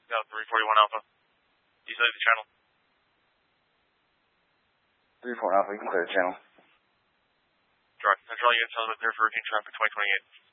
Yeah, 341 Alpha. You say the channel. 34 Alpha, you can clear the channel. Right. Control units, Elizabeth, clear for routine traffic 2028.